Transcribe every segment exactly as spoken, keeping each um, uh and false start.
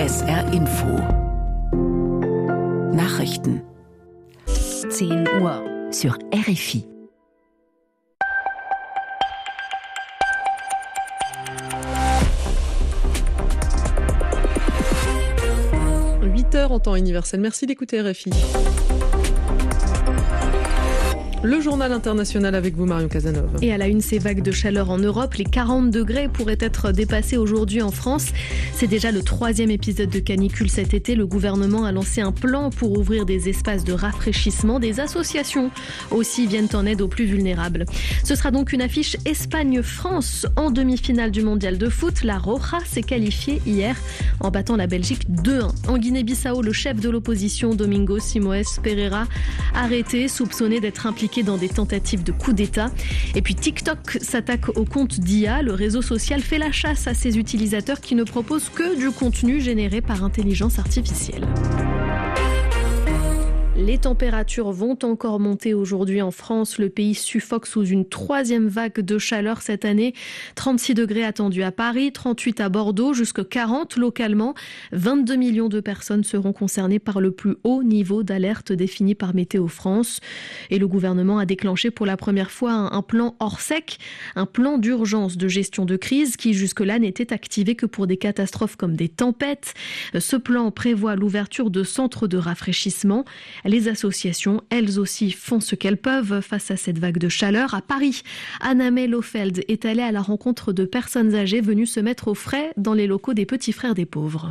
S R Info. Nachrichten. zehn Uhr sur R F I. huit heures en temps universel. Merci d'écouter R F I. Le journal international avec vous, Marion Casanova. Et à la une, ces vagues de chaleur en Europe. Les quarante degrés pourraient être dépassés aujourd'hui en France. C'est déjà le troisième épisode de canicule cet été. Le gouvernement a lancé un plan pour ouvrir des espaces de rafraîchissement. Des associations aussi viennent en aide aux plus vulnérables. Ce sera donc une affiche Espagne-France en demi-finale du mondial de foot. La Roja s'est qualifiée hier en battant la Belgique deux un. En Guinée-Bissau, le chef de l'opposition, Domingos Simoes Pereira, arrêté, soupçonné d'être impliqué dans des tentatives de coup d'État. Et puis TikTok s'attaque au compte d'I A. Le réseau social fait la chasse à ses utilisateurs qui ne proposent que du contenu généré par intelligence artificielle. Les températures vont encore monter aujourd'hui en France. Le pays suffoque sous une troisième vague de chaleur cette année. trente-six degrés attendus à Paris, trente-huit à Bordeaux, jusqu'à quarante localement. vingt-deux millions de personnes seront concernées par le plus haut niveau d'alerte défini par Météo France. Et le gouvernement a déclenché pour la première fois un plan hors sec, un plan d'urgence de gestion de crise qui jusque-là n'était activé que pour des catastrophes comme des tempêtes. Ce plan prévoit l'ouverture de centres de rafraîchissement. Les associations, elles aussi, font ce qu'elles peuvent face à cette vague de chaleur. À Paris, Anna-May Lofeld est allée à la rencontre de personnes âgées venues se mettre au frais dans les locaux des Petits Frères des Pauvres.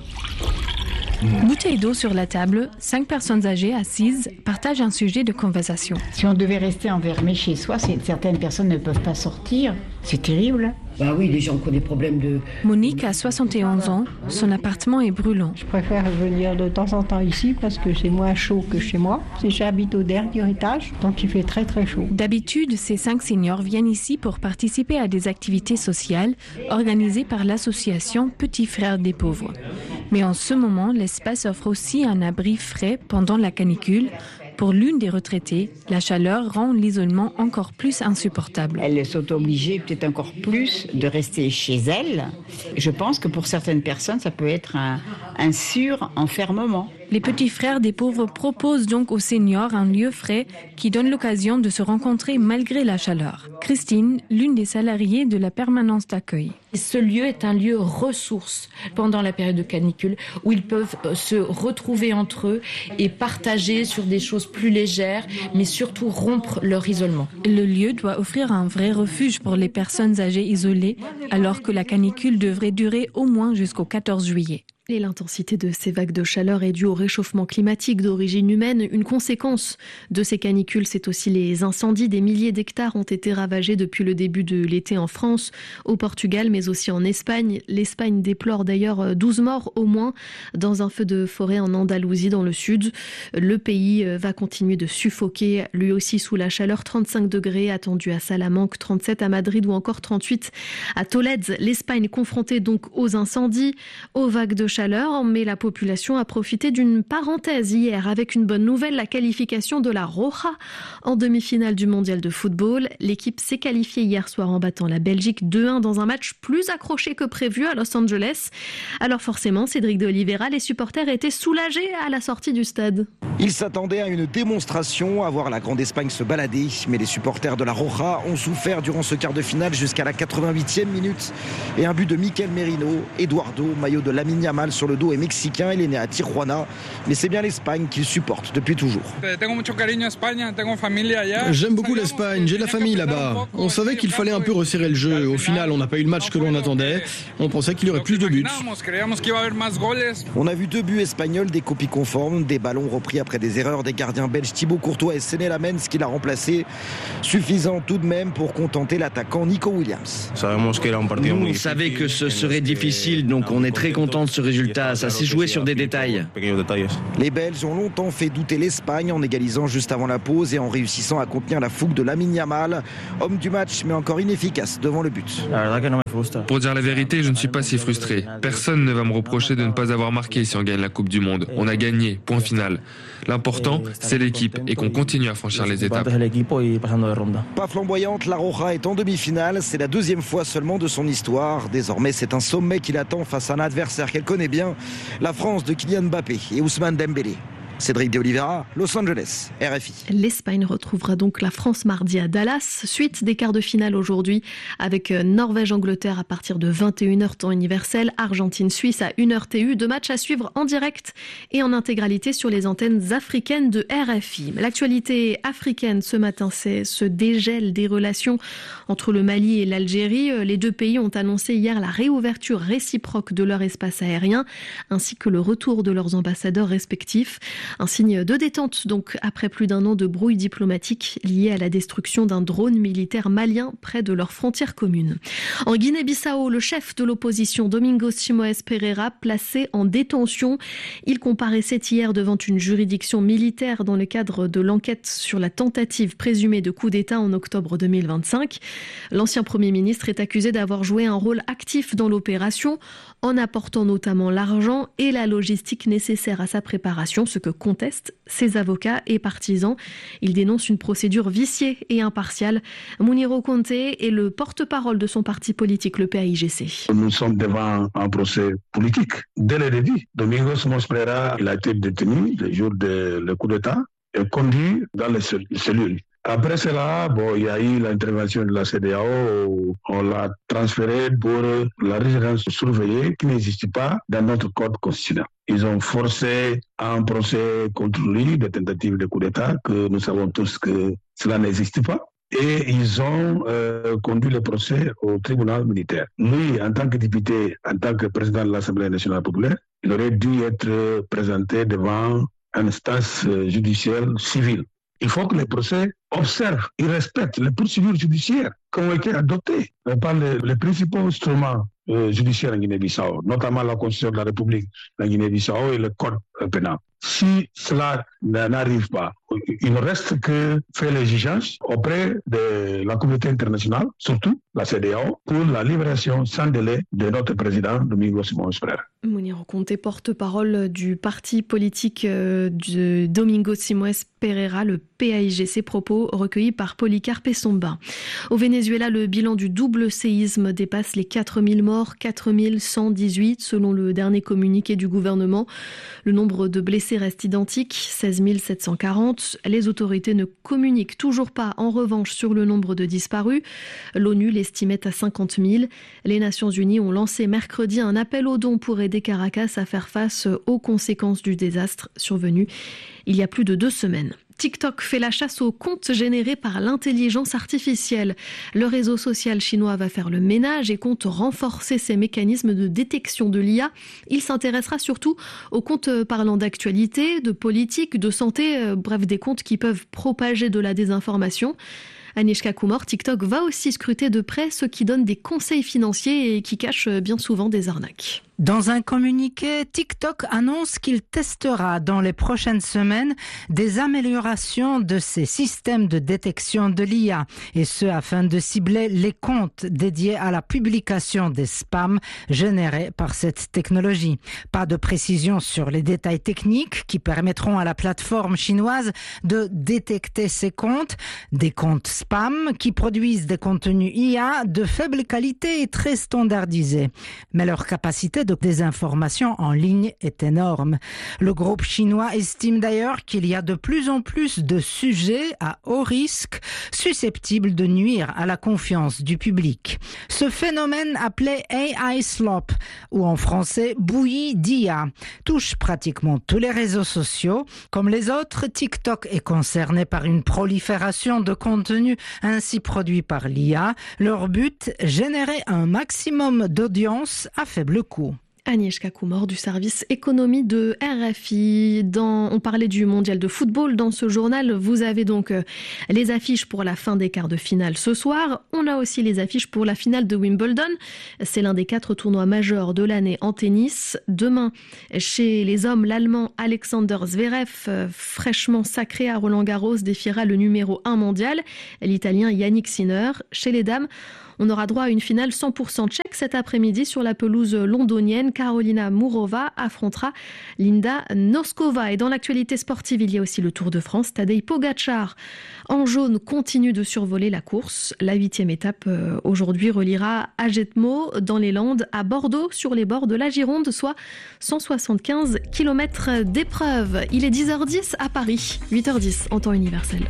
Bouteille d'eau sur la table, cinq personnes âgées assises partagent un sujet de conversation. Si on devait rester enfermé chez soi, certaines personnes ne peuvent pas sortir. C'est terrible. Bah oui, les gens qui ont des problèmes de... Monique a soixante et onze ans, son appartement est brûlant. Je préfère venir de temps en temps ici parce que c'est moins chaud que chez moi. J'habite au dernier étage, donc il fait très très chaud. D'habitude, ces cinq seniors viennent ici pour participer à des activités sociales organisées par l'association Petits Frères des Pauvres. Mais en ce moment, l'espace offre aussi un abri frais pendant la canicule. Pour l'une des retraitées, la chaleur rend l'isolement encore plus insupportable. Elles sont obligées peut-être encore plus de rester chez elles. Je pense que pour certaines personnes, ça peut être un, un sur-enfermement. Les Petits Frères des Pauvres proposent donc aux seniors un lieu frais qui donne l'occasion de se rencontrer malgré la chaleur. Christine, l'une des salariées de la permanence d'accueil. Ce lieu est un lieu ressource pendant la période de canicule où ils peuvent se retrouver entre eux et partager sur des choses plus légères, mais surtout rompre leur isolement. Le lieu doit offrir un vrai refuge pour les personnes âgées isolées, alors que la canicule devrait durer au moins jusqu'au quatorze juillet. Et l'intensité de ces vagues de chaleur est due au réchauffement climatique d'origine humaine. Une conséquence de ces canicules, c'est aussi les incendies. Des milliers d'hectares ont été ravagés depuis le début de l'été en France, au Portugal, mais aussi en Espagne. L'Espagne déplore d'ailleurs douze morts au moins dans un feu de forêt en Andalousie, dans le sud. Le pays va continuer de suffoquer, lui aussi sous la chaleur. trente-cinq degrés attendus à Salamanque, trente-sept à Madrid ou encore trente-huit à Tolède. L'Espagne confrontée donc aux incendies, aux vagues de chaleur, mais la population a profité d'une parenthèse hier avec une bonne nouvelle, la qualification de la Roja en demi-finale du mondial de football. L'équipe s'est qualifiée hier soir en battant la Belgique deux un dans un match plus accroché que prévu à Los Angeles. Alors forcément, Cédric de Oliveira, les supporters étaient soulagés à la sortie du stade. Ils s'attendaient à une démonstration, à voir la Grande Espagne se balader, mais les supporters de la Roja ont souffert durant ce quart de finale jusqu'à la quatre-vingt-huitième minute. Et un but de Mikel Merino, Eduardo, maillot de Lamine Yamal sur le dos est mexicain, il est né à Tijuana, mais c'est bien l'Espagne qu'il supporte depuis toujours. J'aime beaucoup l'Espagne, j'ai de la famille là-bas. On savait qu'il fallait un peu resserrer le jeu. Au final, on n'a pas eu le match que l'on attendait. On pensait qu'il y aurait plus de buts. On a vu deux buts espagnols, des copies conformes, des ballons repris après des erreurs des gardiens belges Thibaut Courtois et Séné Lamens qui l'a remplacé. Suffisant tout de même pour contenter l'attaquant Nico Williams. Nous, on savait que ce serait difficile, donc on est très content de ce résultat. Ça s'est joué sur des détails. Les Belges ont longtemps fait douter l'Espagne en égalisant juste avant la pause et en réussissant à contenir la fougue de Lamine Yamal. Homme du match, mais encore inefficace devant le but. Pour dire la vérité, je ne suis pas si frustré. Personne ne va me reprocher de ne pas avoir marqué si on gagne la Coupe du Monde. On a gagné, point final. L'important, c'est l'équipe et qu'on continue à franchir les étapes. Pas flamboyante, la Roja est en demi-finale. C'est la deuxième fois seulement de son histoire. Désormais, c'est un sommet qui l'attend face à un adversaire qu'elle connaît connaît bien, la France de Kylian Mbappé et Ousmane Dembélé. Cédric de Oliveira, Los Angeles, R F I. L'Espagne retrouvera donc la France mardi à Dallas, suite des quarts de finale aujourd'hui avec Norvège-Angleterre à partir de vingt et une heures temps universel, Argentine-Suisse à une heure T U, deux matchs à suivre en direct et en intégralité sur les antennes africaines de R F I. L'actualité africaine ce matin, c'est ce dégel des relations entre le Mali et l'Algérie. Les deux pays ont annoncé hier la réouverture réciproque de leur espace aérien ainsi que le retour de leurs ambassadeurs respectifs. Un signe de détente, donc, après plus d'un an de brouille diplomatique lié à la destruction d'un drone militaire malien près de leurs frontières communes. En Guinée-Bissau, le chef de l'opposition, Domingos Simoes Pereira, placé en détention. Il comparaissait hier devant une juridiction militaire dans le cadre de l'enquête sur la tentative présumée de coup d'État en octobre deux mille vingt-cinq. L'ancien Premier ministre est accusé d'avoir joué un rôle actif dans l'opération, en apportant notamment l'argent et la logistique nécessaires à sa préparation, ce que contestent ses avocats et partisans. Il dénonce une procédure viciée et impartiale. Mouniro Conté est le porte-parole de son parti politique, le P A I G C. Nous sommes devant un procès politique. Dès le début, Domingos Simoes Pereira, il a été détenu le jour du coup d'État et conduit dans les cellules. Après cela, bon, il y a eu l'intervention de la C E D E A O, on l'a transféré pour la résidence surveillée qui n'existe pas dans notre code constitutionnel. Ils ont forcé un procès contre lui, de tentative de coup d'État, que nous savons tous que cela n'existe pas. Et ils ont euh, conduit le procès au tribunal militaire. Lui, en tant que député, en tant que président de l'Assemblée nationale populaire, il aurait dû être présenté devant une instance judiciaire civile. Il faut que les procès observent et respectent les procédures judiciaires qui ont été adoptées par les, les principaux instruments euh, judiciaires en Guinée-Bissau, notamment la Constitution de la République en Guinée-Bissau et le Code pénal. Si cela n'arrive pas, il ne reste que faire l'exigence auprès de la communauté internationale, surtout la C E D E A O, pour la libération sans délai de notre président Domingos Simoes Pereira. Mouniro Conté, porte-parole du parti politique de Domingos Simoes Pereira, le P A I G C, propos recueillis par Polycarpe Essomba. Au Venezuela, le bilan du double séisme dépasse les quatre mille morts, quatre mille cent dix-huit selon le dernier communiqué du gouvernement. Le nombre de blessés reste identique, seize mille sept cent quarante. Les autorités ne communiquent toujours pas, en revanche, sur le nombre de disparus. L'ONU l'estimait à cinquante mille. Les Nations Unies ont lancé mercredi un appel aux dons pour aider Caracas à faire face aux conséquences du désastre survenu il y a plus de deux semaines. TikTok fait la chasse aux comptes générés par l'intelligence artificielle. Le réseau social chinois va faire le ménage et compte renforcer ses mécanismes de détection de l'I A. Il s'intéressera surtout aux comptes parlant d'actualité, de politique, de santé, bref, des comptes qui peuvent propager de la désinformation. Anishka Kumar, TikTok va aussi scruter de près ceux qui donnent des conseils financiers et qui cachent bien souvent des arnaques. Dans un communiqué, TikTok annonce qu'il testera dans les prochaines semaines des améliorations de ses systèmes de détection de l'I A, et ce afin de cibler les comptes dédiés à la publication des spams générés par cette technologie. Pas de précision sur les détails techniques qui permettront à la plateforme chinoise de détecter ces comptes, des comptes spam qui produisent des contenus I A de faible qualité et très standardisés. Mais leur capacité de désinformation en ligne est énorme. Le groupe chinois estime d'ailleurs qu'il y a de plus en plus de sujets à haut risque susceptibles de nuire à la confiance du public. Ce phénomène appelé A I slop, ou en français bouillie d'I A, touche pratiquement tous les réseaux sociaux. Comme les autres, TikTok est concerné par une prolifération de contenus ainsi produits par l'I A. Leur but, générer un maximum d'audience à faible coût. Agnieszka Kumor du service économie de R F I. Dans, on parlait du mondial de football dans ce journal. Vous avez donc euh, les affiches pour la fin des quarts de finale ce soir. On a aussi les affiches pour la finale de Wimbledon. C'est l'un des quatre tournois majeurs de l'année en tennis. Demain, chez les hommes, l'Allemand Alexander Zverev, euh, fraîchement sacré à Roland-Garros, défiera le numéro un mondial, l'Italien Yannick Sinner. Chez les dames, On aura droit à une finale cent pour cent tchèque cet après-midi sur la pelouse londonienne. Karolina Mourova affrontera Linda Noskova. Et dans l'actualité sportive, il y a aussi le Tour de France. Tadej Pogačar en jaune continue de survoler la course. La huitième étape euh, aujourd'hui reliera Ajetmo dans les Landes à Bordeaux sur les bords de la Gironde, soit cent soixante-quinze kilomètres d'épreuve. Il est dix heures dix à Paris, huit heures dix en temps universel.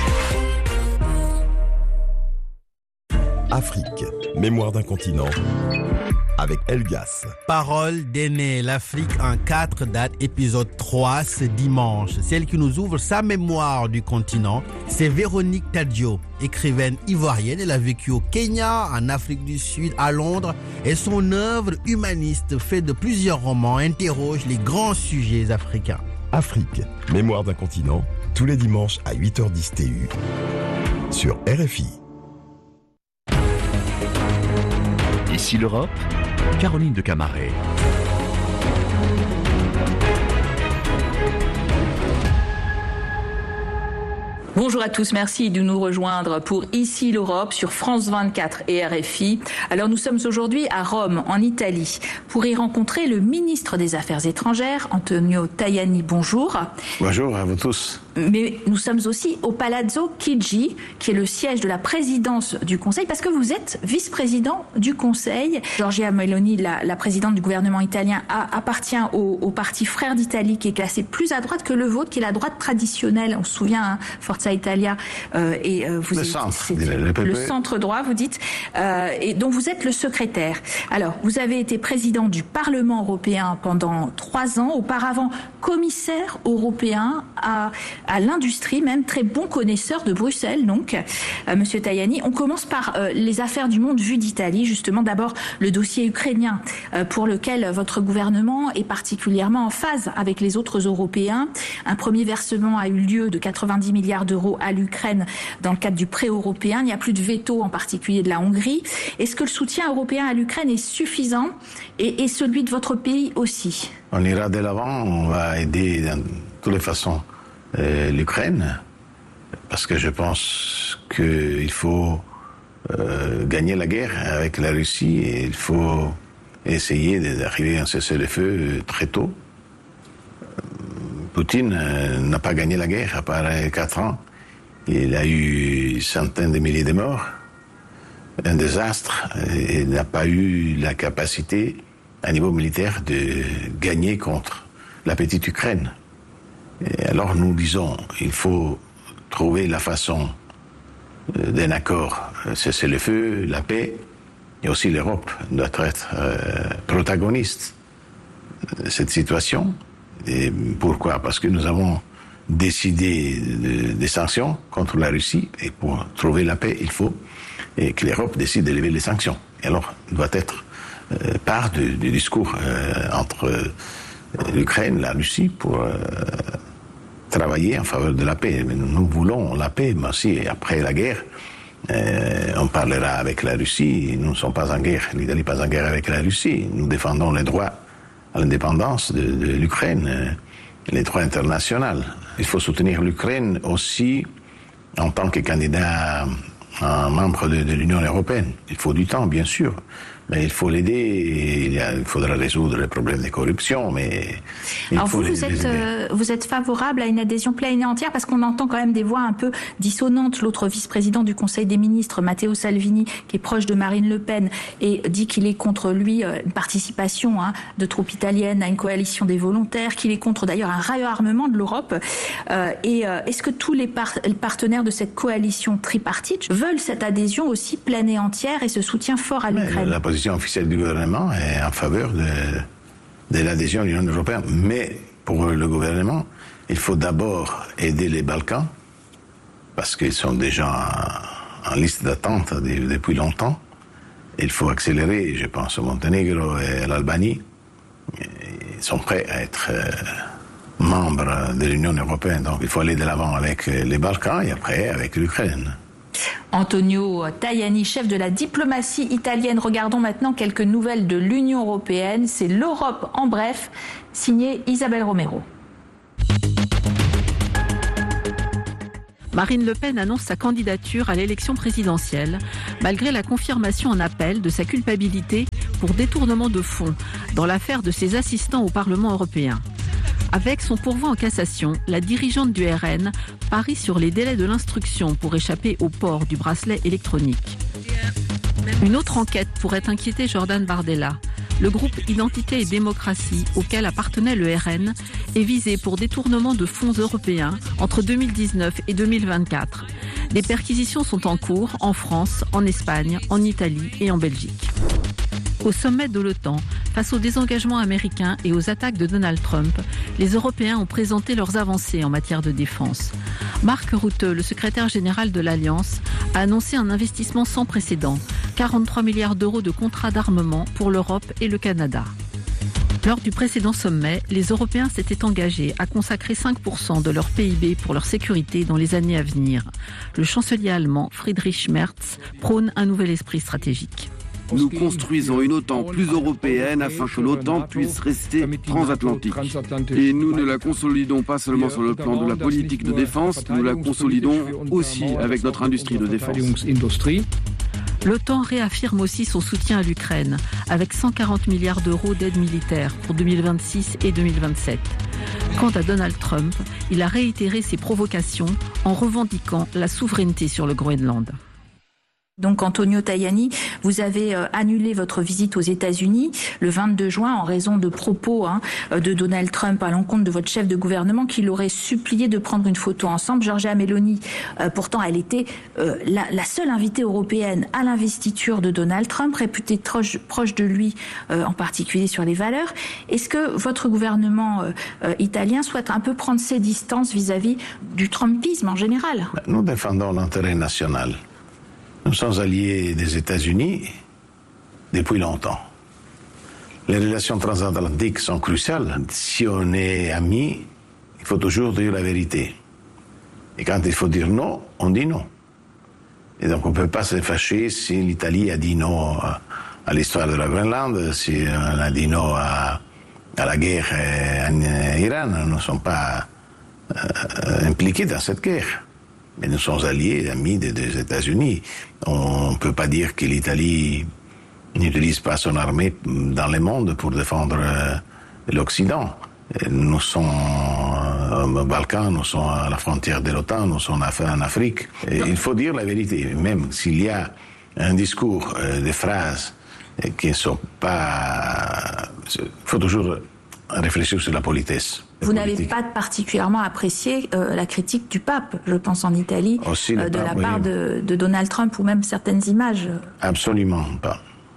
Afrique, mémoire d'un continent, avec Elgas. Parole d'Aîné, l'Afrique en quatre dates, épisode trois, ce dimanche. Celle qui nous ouvre sa mémoire du continent, c'est Véronique Tadio, écrivaine ivoirienne. Elle a vécu au Kenya, en Afrique du Sud, à Londres. Et son œuvre humaniste, faite de plusieurs romans, interroge les grands sujets africains. Afrique, mémoire d'un continent, tous les dimanches à huit heures dix T U, sur R F I. Ici l'Europe, Caroline de Camaret. Bonjour à tous, merci de nous rejoindre pour Ici l'Europe sur France vingt-quatre et R F I. Alors nous sommes aujourd'hui à Rome, en Italie, pour y rencontrer le ministre des Affaires étrangères, Antonio Tajani. Bonjour. Bonjour à vous tous. Mais nous sommes aussi au Palazzo Chigi, qui est le siège de la présidence du Conseil, parce que vous êtes vice-président du Conseil. Giorgia Meloni, la, la présidente du gouvernement italien, a, appartient au, au parti Frères d'Italie, qui est classé plus à droite que le vôtre, qui est la droite traditionnelle. On se souvient, hein, Forza Italia, euh, et euh, vous le êtes, centre, c'est, le, le centre droit, vous dites, euh, et dont vous êtes le secrétaire. Alors, vous avez été président du Parlement européen pendant trois ans, auparavant commissaire européen à à l'industrie, même très bon connaisseur de Bruxelles, donc, euh, Monsieur Tajani. On commence par euh, les affaires du monde vues d'Italie, justement. D'abord, le dossier ukrainien, euh, pour lequel votre gouvernement est particulièrement en phase avec les autres Européens. Un premier versement a eu lieu de quatre-vingt-dix milliards d'euros à l'Ukraine dans le cadre du prêt européen. Il n'y a plus de veto, en particulier de la Hongrie. Est-ce que le soutien européen à l'Ukraine est suffisant et, et celui de votre pays aussi? On ira de l'avant, on va aider de toutes les façons Euh, l'Ukraine, parce que je pense qu'il faut euh, gagner la guerre avec la Russie et il faut essayer d'arriver à un cessez-le-feu très tôt. Poutine euh, n'a pas gagné la guerre, à part quatre ans. Il a eu centaines de milliers de morts, un désastre, et il n'a pas eu la capacité, à niveau militaire, de gagner contre la petite Ukraine. Et alors nous disons, il faut trouver la façon d'un accord, cesser le feu, la paix, et aussi l'Europe doit être euh, protagoniste de cette situation. Et pourquoi? Parce que nous avons décidé de, des sanctions contre la Russie, et pour trouver la paix, il faut et que l'Europe décide de lever les sanctions. Et alors, doit être euh, part du, du discours euh, entre euh, l'Ukraine, la Russie, pour euh, travailler en faveur de la paix. Mais nous voulons la paix, mais aussi après la guerre, euh, on parlera avec la Russie. Nous ne sommes pas en guerre, l'Italie n'est pas en guerre avec la Russie. Nous défendons les droits à l'indépendance de, de l'Ukraine, euh, les droits internationaux. Il faut soutenir l'Ukraine aussi en tant que candidat, un membre de, de l'Union européenne. Il faut du temps, bien sûr. Mais il faut l'aider, il, il faudra résoudre les problèmes de corruption, mais... Il Alors faut vous, les, vous, les êtes, euh, vous êtes favorable à une adhésion pleine et entière, parce qu'on entend quand même des voix un peu dissonantes. L'autre vice-président du Conseil des ministres, Matteo Salvini, qui est proche de Marine Le Pen, et dit qu'il est contre lui euh, une participation hein, de troupes italiennes à une coalition des volontaires, qu'il est contre d'ailleurs un réarmement de l'Europe. Euh, et euh, est-ce que tous les, par- les partenaires de cette coalition tripartite veulent cette adhésion aussi pleine et entière et ce soutien fort à l'Ukraine? La position officielle du gouvernement est en faveur de, de l'adhésion à l'Union européenne. Mais pour le gouvernement, il faut d'abord aider les Balkans, parce qu'ils sont déjà en, en liste d'attente de, depuis longtemps. Il faut accélérer, je pense au Monténégro et à l'Albanie. Ils sont prêts à être euh, membres de l'Union européenne. Donc il faut aller de l'avant avec les Balkans et après avec l'Ukraine. Antonio Tajani, chef de la diplomatie italienne. Regardons maintenant quelques nouvelles de l'Union européenne. C'est l'Europe en bref, signé Isabelle Romero. Marine Le Pen annonce sa candidature à l'élection présidentielle, malgré la confirmation en appel de sa culpabilité pour détournement de fonds dans l'affaire de ses assistants au Parlement européen. Avec son pourvoi en cassation, la dirigeante du R N parie sur les délais de l'instruction pour échapper au port du bracelet électronique. Une autre enquête pourrait inquiéter Jordan Bardella. Le groupe Identité et Démocratie, auquel appartenait le R N, est visé pour détournement de fonds européens entre deux mille dix-neuf et deux mille vingt-quatre. Des perquisitions sont en cours en France, en Espagne, en Italie et en Belgique. Au sommet de l'OTAN, face au désengagement américain et aux attaques de Donald Trump, les Européens ont présenté leurs avancées en matière de défense. Mark Rutte, le secrétaire général de l'Alliance, a annoncé un investissement sans précédent, quarante-trois milliards d'euros de contrats d'armement pour l'Europe et le Canada. Lors du précédent sommet, les Européens s'étaient engagés à consacrer cinq pour cent de leur P I B pour leur sécurité dans les années à venir. Le chancelier allemand Friedrich Merz prône un nouvel esprit stratégique. Nous construisons une OTAN plus européenne afin que l'OTAN puisse rester transatlantique. Et nous ne la consolidons pas seulement sur le plan de la politique de défense, nous la consolidons aussi avec notre industrie de défense. L'OTAN réaffirme aussi son soutien à l'Ukraine, avec cent quarante milliards d'euros d'aide militaire pour deux mille vingt-six et deux mille vingt-sept. Quant à Donald Trump, il a réitéré ses provocations en revendiquant la souveraineté sur le Groenland. Donc Antonio Tajani, vous avez euh, annulé votre visite aux États-Unis le vingt-deux juin en raison de propos hein, de Donald Trump à l'encontre de votre chef de gouvernement qui l'aurait supplié de prendre une photo ensemble. Giorgia Meloni, euh, pourtant elle était euh, la, la seule invitée européenne à l'investiture de Donald Trump, réputée proche, proche de lui, euh, en particulier sur les valeurs. Est-ce que votre gouvernement euh, euh, italien souhaite un peu prendre ses distances vis-à-vis du Trumpisme en général? Nous défendons l'intérêt national. Nous sommes alliés des États-Unis depuis longtemps. Les relations transatlantiques sont cruciales. Si on est amis, il faut toujours dire la vérité. Et quand il faut dire non, on dit non. Et donc on ne peut pas se fâcher si l'Italie a dit non à l'histoire de la Groenland, si on a dit non à, à la guerre en Iran. Nous ne sommes pas euh, impliqués dans cette guerre. Mais nous sommes alliés, amis des, des États-Unis. On ne peut pas dire que l'Italie n'utilise pas son armée dans le monde pour défendre euh, l'Occident. Nous sommes euh, au Balkan, nous sommes à la frontière de l'OTAN, nous sommes en Afrique. Et il faut dire la vérité, même s'il y a un discours, euh, des phrases euh, qui ne sont pas... Il faut toujours réfléchir sur la politesse. Vous n'avez pas particulièrement apprécié euh, la critique du pape, je pense en Italie, euh, de pape, la part oui. de, de Donald Trump ou même certaines images. Absolument pas.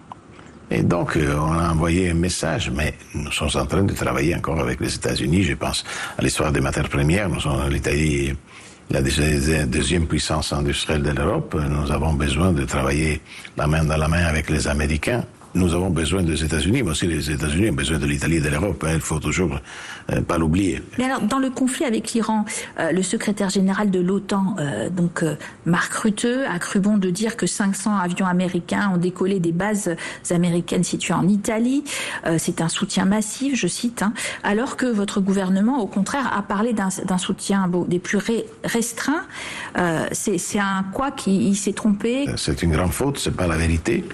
Et donc, euh, on a envoyé un message, mais nous sommes en train de travailler encore avec les États-Unis. Je pense à l'histoire des matières premières. Nous sommes l'Italie, la deuxième puissance industrielle de l'Europe. Nous avons besoin de travailler la main dans la main avec les Américains. Nous avons besoin des États-Unis, mais aussi les États-Unis ont besoin de l'Italie et de l'Europe. Il faut toujours euh, pas l'oublier. Mais alors, dans le conflit avec l'Iran, euh, le secrétaire général de l'OTAN, euh, donc euh, Mark Rutte, a cru bon de dire que cinq cents avions américains ont décollé des bases américaines situées en Italie. Euh, c'est un soutien massif, je cite, hein, alors que votre gouvernement, au contraire, a parlé d'un, d'un soutien bon, des plus ré, restreints. Euh, c'est, c'est un quoi qui il s'est trompé? C'est une grande faute, c'est pas la vérité.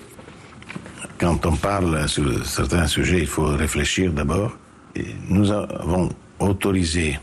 Quand on parle sur certains sujets, il faut réfléchir d'abord. Nous avons autorisé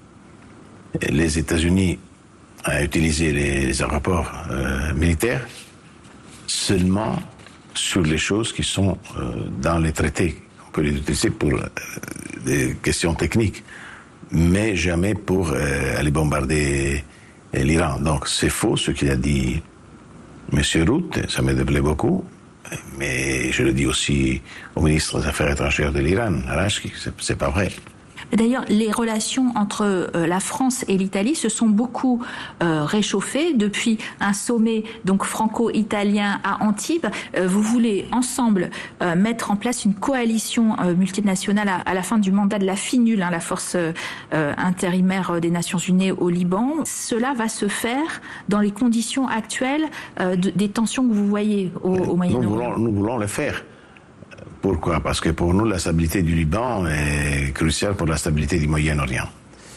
les États-Unis à utiliser les aéroports euh, militaires seulement sur les choses qui sont euh, dans les traités. On peut les utiliser pour euh, des questions techniques, mais jamais pour euh, aller bombarder euh, l'Iran. Donc c'est faux ce qu'il a dit M. Rutte, ça me déplaît beaucoup. Mais je le dis aussi au ministre des Affaires étrangères de l'Iran, Rashki, c'est, c'est pas vrai. D'ailleurs, les relations entre euh, la France et l'Italie se sont beaucoup euh, réchauffées depuis un sommet donc franco-italien à Antibes. Euh, vous voulez ensemble euh, mettre en place une coalition euh, multinationale à, à la fin du mandat de la FINUL, hein, la force euh, intérimaire des Nations Unies au Liban. Cela va se faire dans les conditions actuelles euh, de, des tensions que vous voyez au, au Moyen-Orient. Nous voulons, nous voulons le faire. Pourquoi? Parce que pour nous, la stabilité du Liban est cruciale pour la stabilité du Moyen-Orient.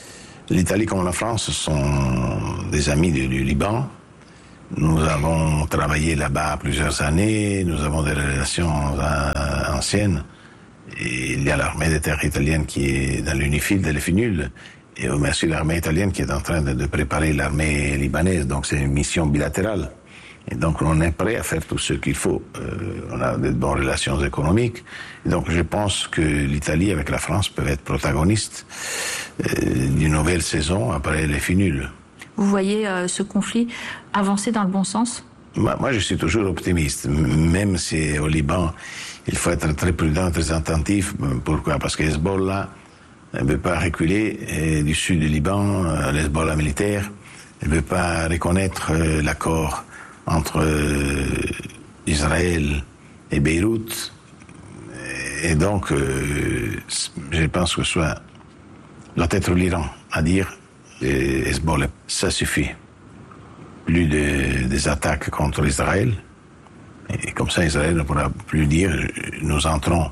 L'Italie comme la France sont des amis du, du Liban. Nous avons travaillé là-bas plusieurs années, nous avons des relations euh, anciennes. Et il y a l'armée de terre italienne qui est dans l'UNIFIL de l'EFINUL, et aussi l'armée italienne qui est en train de, de préparer l'armée libanaise, donc c'est une mission bilatérale. Et donc on est prêt à faire tout ce qu'il faut. Euh, on a de bonnes relations économiques. Et donc je pense que l'Italie avec la France peuvent être protagonistes euh, d'une nouvelle saison après les finules. Vous voyez euh, ce conflit avancer dans le bon sens ? Moi, moi je suis toujours optimiste, même si au Liban il faut être très prudent, très attentif. Pourquoi ? Parce que Hezbollah ne veut pas reculer et du sud du Liban, euh, l'Hezbollah militaire ne veut pas reconnaître euh, l'accord entre euh, Israël et Beyrouth. Et donc, euh, je pense que ce soit, doit être l'Iran à dire et Hezbollah, ça suffit. Plus de, des attaques contre Israël. Et comme ça, Israël ne pourra plus dire nous entrons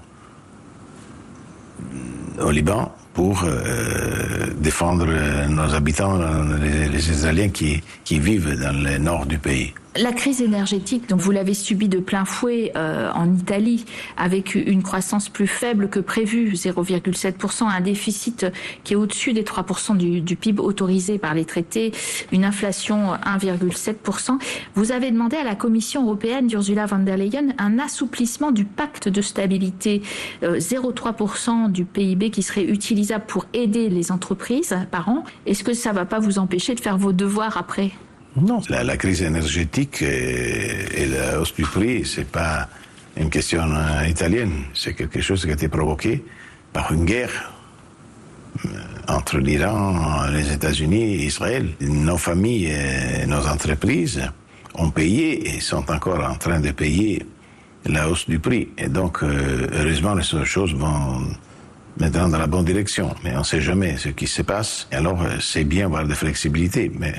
au Liban pour euh, défendre nos habitants, les, les Israéliens qui, qui vivent dans le nord du pays. La crise énergétique, donc vous l'avez subie de plein fouet euh, en Italie, avec une croissance plus faible que prévu, zéro virgule sept pour cent, un déficit qui est au-dessus des trois pour cent du, du P I B autorisé par les traités, une inflation un virgule sept pour cent. Vous avez demandé à la Commission européenne d'Ursula von der Leyen un assouplissement du pacte de stabilité, euh, zéro virgule trois pour cent du P I B qui serait utilisable pour aider les entreprises par an. Est-ce que ça ne va pas vous empêcher de faire vos devoirs après ? Non, la, la crise énergétique et, et la hausse du prix, c'est pas une question euh, italienne. C'est quelque chose qui a été provoqué par une guerre euh, entre l'Iran, les États-Unis et Israël. Nos familles et nos entreprises ont payé et sont encore en train de payer la hausse du prix. Et donc, euh, heureusement, les choses vont maintenant dans la bonne direction. Mais on ne sait jamais ce qui se passe. Et alors, c'est bien d'avoir de flexibilité, mais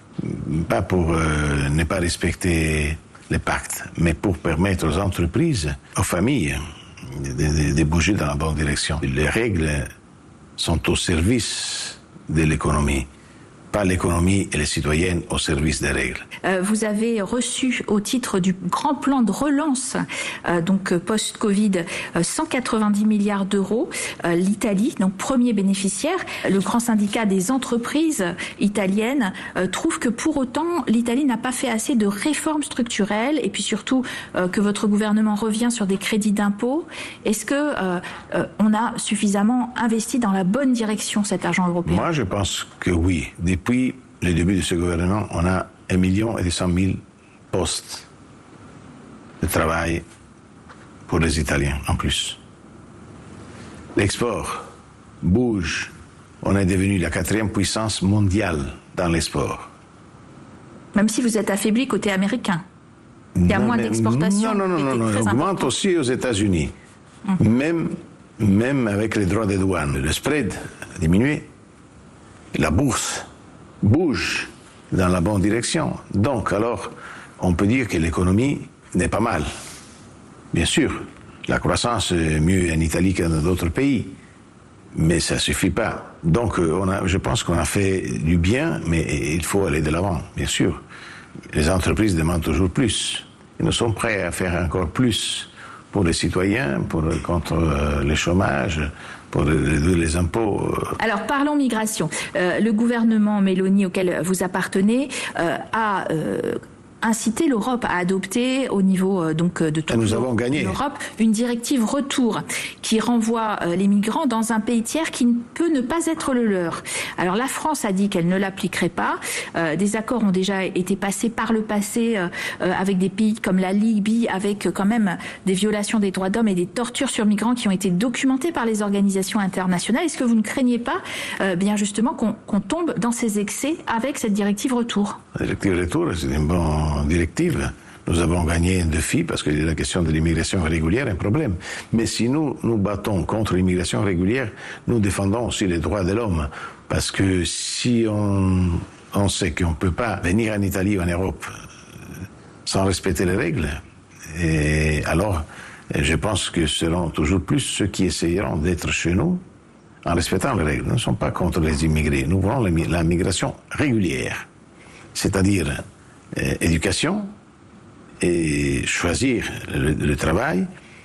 pas pour euh, ne pas respecter les pactes, mais pour permettre aux entreprises, aux familles, de, de, de bouger dans la bonne direction. Les règles sont au service de l'économie, pas l'économie et les citoyennes au service des règles. Euh, vous avez reçu au titre du grand plan de relance, euh, donc post-Covid, euh, cent quatre-vingt-dix milliards d'euros. Euh, L'Italie, donc premier bénéficiaire, le grand syndicat des entreprises italiennes euh, trouve que pour autant l'Italie n'a pas fait assez de réformes structurelles et puis surtout euh, que votre gouvernement revient sur des crédits d'impôt. Est-ce que euh, euh, on a suffisamment investi dans la bonne direction cet argent européen ? Moi, je pense que oui. Depuis le début de ce gouvernement, on a un million et cent mille postes de travail pour les Italiens en plus. L'export bouge. On est devenu la quatrième puissance mondiale dans l'export. Même si vous êtes affaibli côté américain. Il y a non, moins mais, d'exportation. Non, non, non, non, non, on augmente aussi aux États-Unis. Mmh. Même, même avec les droits de douane. Le spread a diminué. La bourse bouge dans la bonne direction. Donc, alors, on peut dire que l'économie n'est pas mal. Bien sûr, la croissance est mieux en Italie que dans d'autres pays, mais ça ne suffit pas. Donc, on a, je pense qu'on a fait du bien, mais il faut aller de l'avant, bien sûr. Les entreprises demandent toujours plus. Et nous sommes prêts à faire encore plus pour les citoyens, pour, contre le chômage, pour réduire les impôts. Alors parlons migration. Euh, le gouvernement Meloni auquel vous appartenez euh, a euh, incité l'Europe à adopter au niveau euh, donc de toute l'Europe une directive retour qui renvoie euh, les migrants dans un pays tiers qui ne peut ne pas être le leur. Alors la France a dit qu'elle ne l'appliquerait pas. Euh, des accords ont déjà été passés par le passé euh, euh, avec des pays comme la Libye, avec euh, quand même des violations des droits d'homme et des tortures sur migrants qui ont été documentées par les organisations internationales. Est-ce que vous ne craignez pas euh, bien justement qu'on qu'on tombe dans ces excès avec cette directive retour ? La directive retour, c'est une bonne directive. Nous avons gagné un défi parce que la question de l'immigration régulière est un problème. Mais si nous nous battons contre l'immigration régulière, nous défendons aussi les droits de l'homme. Parce que si on, on sait qu'on ne peut pas venir en Italie ou en Europe sans respecter les règles, et alors je pense que ce seront toujours plus ceux qui essayeront d'être chez nous en respectant les règles. Nous ne sommes pas contre les immigrés. Nous voulons la migration régulière, c'est-à-dire euh, éducation et choisir le, le travail.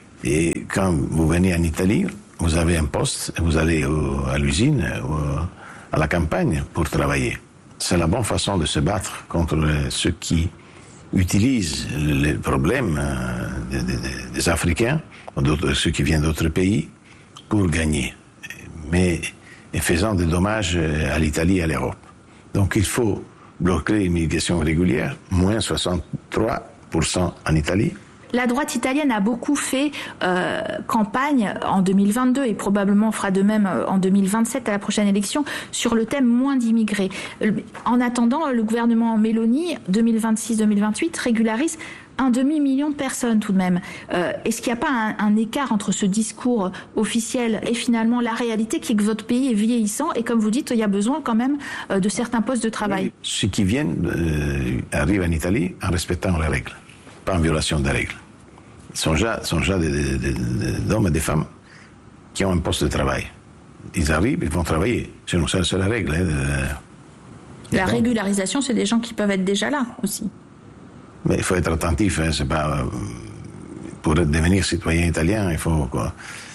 Et quand vous venez en Italie, vous avez un poste, vous allez au, à l'usine, au, à la campagne pour travailler. C'est la bonne façon de se battre contre ceux qui utilisent les problèmes des, des, des Africains, ceux qui viennent d'autres pays, pour gagner, mais en faisant des dommages à l'Italie et à l'Europe. Donc il faut bloquer l'immigration régulière, moins soixante-trois pour cent en Italie. La droite italienne a beaucoup fait euh, campagne en deux mille vingt-deux et probablement fera de même en deux mille vingt-sept à la prochaine élection sur le thème moins d'immigrés. En attendant, le gouvernement Meloni, deux mille vingt-six deux mille vingt-huit, régularise un demi-million de personnes tout de même. Euh, est-ce qu'il n'y a pas un, un écart entre ce discours officiel et finalement la réalité qui est que votre pays est vieillissant et comme vous dites, il y a besoin quand même euh, de certains postes de travail? Ceux qui viennent euh, arrivent en Italie en respectant les règles, pas en violation des règles. Ils sont déjà, sont déjà des, des, des, d'hommes et des femmes qui ont un poste de travail. Ils arrivent, ils vont travailler. Chez nous, c'est la règle. Hein, de... La régularisation, c'est des gens qui peuvent être déjà là aussi. Mais il faut être attentif. Hein, c'est pas, pour devenir citoyen italien, il faut quoi,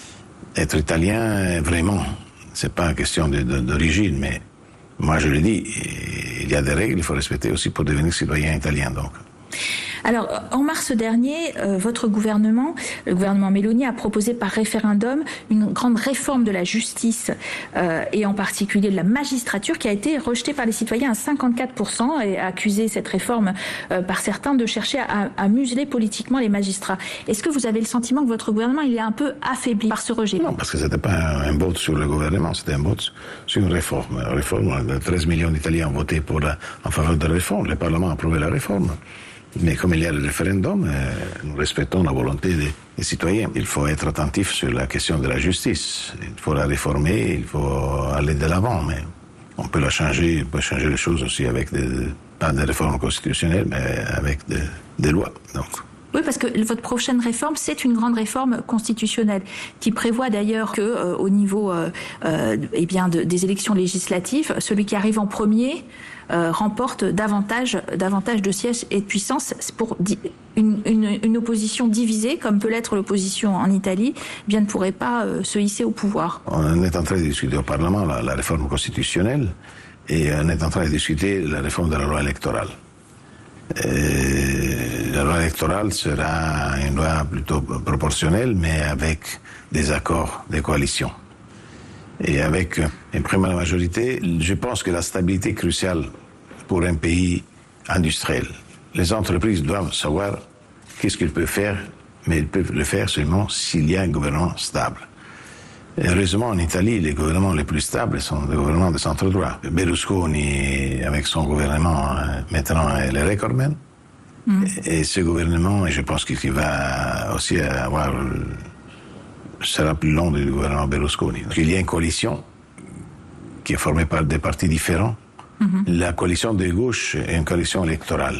être italien vraiment. C'est pas une question de, de, d'origine, mais moi je le dis, il y a des règles, il faut respecter aussi pour devenir citoyen italien. Donc. Alors, en mars dernier, euh, votre gouvernement, le gouvernement Meloni, a proposé par référendum une grande réforme de la justice euh, et en particulier de la magistrature qui a été rejetée par les citoyens à cinquante-quatre pour cent et a accusé cette réforme euh, par certains de chercher à, à museler politiquement les magistrats. Est-ce que vous avez le sentiment que votre gouvernement il est un peu affaibli par ce rejet? Non, parce que c'était pas un, un vote sur le gouvernement, c'était un vote sur une réforme. Une réforme, treize millions d'Italiens ont voté pour la, en faveur de la réforme. Le Parlement a approuvé la réforme. Mais comme il y a le référendum, euh, nous respectons la volonté des, des citoyens. Il faut être attentif sur la question de la justice. Il faut la réformer, il faut aller de l'avant, mais on peut la changer, on peut changer les choses aussi avec des, pas des réformes constitutionnelles, mais avec des, des lois. Donc. Oui, parce que votre prochaine réforme, c'est une grande réforme constitutionnelle qui prévoit d'ailleurs que, euh, au niveau euh, euh, eh bien de, des élections législatives, celui qui arrive en premier euh, remporte davantage, davantage de sièges et de puissance. Pour di- une, une, une opposition divisée, comme peut l'être l'opposition en Italie, eh bien ne pourrait pas euh, se hisser au pouvoir. On est en train de discuter au Parlement la, la réforme constitutionnelle et on est en train de discuter la réforme de la loi électorale. Et la loi électorale sera une loi plutôt proportionnelle, mais avec des accords, des coalitions. Et avec une première majorité, je pense que la stabilité est cruciale pour un pays industriel. Les entreprises doivent savoir qu'est-ce qu'ils peuvent faire, mais ils peuvent le faire seulement s'il y a un gouvernement stable. Et heureusement, en Italie, les gouvernements les plus stables sont les gouvernements de centre-droit. Berlusconi, avec son gouvernement, maintenant, est le recordman. Mm. Et ce gouvernement, et je pense qu'il va aussi avoir, sera plus long du gouvernement Berlusconi. Donc, il y a une coalition qui est formée par des partis différents. Mm-hmm. La coalition de gauche est une coalition électorale.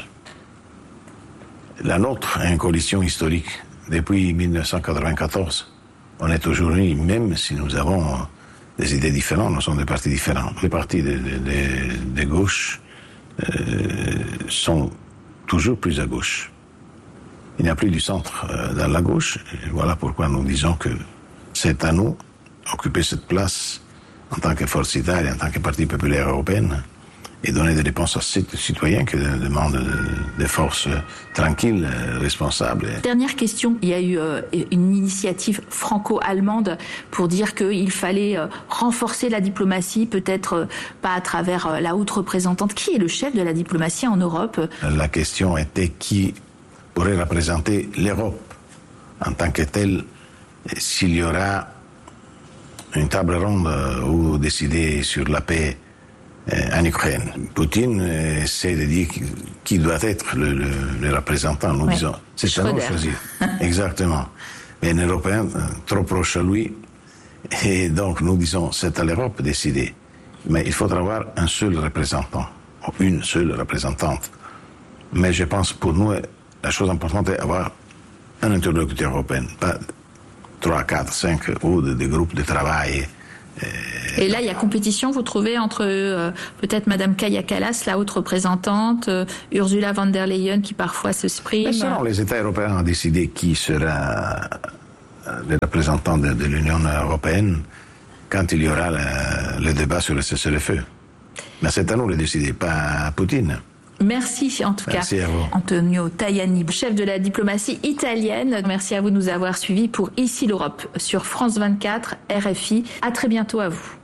La nôtre est une coalition historique depuis dix-neuf cent quatre-vingt-quatorze. On est aujourd'hui, même si nous avons des idées différentes, nous sommes des partis différents. Les partis de, de, de, de gauche euh, sont toujours plus à gauche. Il n'y a plus du centre euh, dans la gauche. Et voilà pourquoi nous disons que c'est à nous d'occuper cette place en tant que Forza Italia, en tant que Parti populaire européen, et donner des réponses à ces citoyens qui demandent des forces tranquilles, responsables. Dernière question, il y a eu euh, une initiative franco-allemande pour dire qu'il fallait euh, renforcer la diplomatie, peut-être euh, pas à travers euh, la haute représentante. Qui est le chef de la diplomatie en Europe? La question était qui pourrait représenter l'Europe en tant que telle, s'il y aura une table ronde où décider sur la paix en Ukraine. Poutine essaie de dire qui doit être le, le, le représentant. Nous ouais. disons, c'est à nous de choisir. Exactement. Mais un Européen trop proche à lui, et donc nous disons, c'est à l'Europe de décider. Mais il faudra avoir un seul représentant, ou une seule représentante. Mais je pense pour nous, la chose importante est d'avoir un interlocuteur européen, pas trois, quatre, cinq ou des groupes de travail Et là, il y a compétition, vous trouvez, entre euh, peut-être Madame Kaja Kallas, la haute représentante, euh, Ursula von der Leyen, qui parfois se exprime. Selon les États européens ont décidé qui sera le représentant de, de l'Union européenne quand il y aura le, le débat sur le cessez-le-feu. Mais c'est à nous de décider, pas à Poutine. Merci en tout Merci cas, Antonio Tajani, chef de la diplomatie italienne. Merci à vous de nous avoir suivis pour Ici l'Europe sur France vingt-quatre, R F I. À très bientôt à vous.